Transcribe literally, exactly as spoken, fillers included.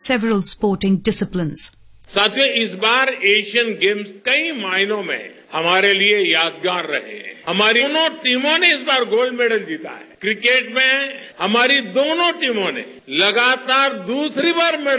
several sporting disciplines. साथियों, इस बार Asian games कई मायनों में हमारे लिए यादगार रहे। हमारी दोनों टीमों ने इस बार गोल्ड मेडल जीता है। क्रिकेट में हमारी दोनों टीमों ने लगातार दूसरी बार मेडल